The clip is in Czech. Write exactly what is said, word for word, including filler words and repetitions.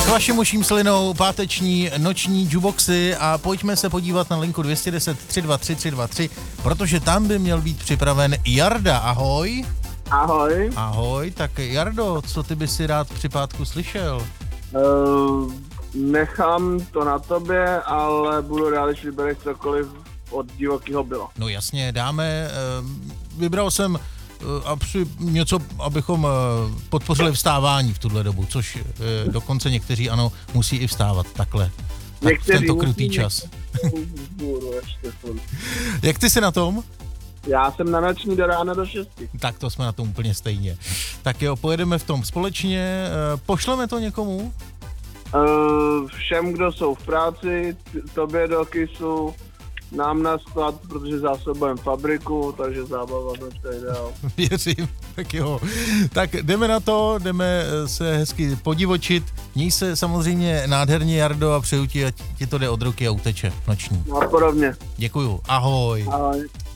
vaším uším slinou páteční noční jukeboxy a pojďme se podívat na linku dvě jedna nula tři dva tři tři dva tři, protože tam by měl být připraven Jarda. Ahoj. Ahoj. Ahoj, tak Jardo, co ty by si rád při pátku slyšel? Uh, nechám to na tobě, ale budu rád, když vybereš cokoliv od Divokýho Billa. No jasně, dáme. Vybral jsem a při něco, abychom podpořili vstávání v tuhle dobu, což dokonce někteří ano, musí i vstávat takhle. Tak v tento krutý čas. Jak ty jsi na tom? Já jsem na noční do rána do šesti. Tak to jsme na tom úplně stejně. Tak jo, pojedeme v tom společně. Pošleme to někomu? Uh, všem, kdo jsou v práci, t- tobě do Kissu, nám na sklad, protože zásobujeme fabriku, takže zábava dneska ideál. Věřím, tak jo. Tak jdeme na to, jdeme se hezky podivočit. Měj se samozřejmě nádherně, Jardo, a přeju ti, ať ti to jde od ruky a uteče noční. No a podobně. Děkuju, ahoj. Ahoj.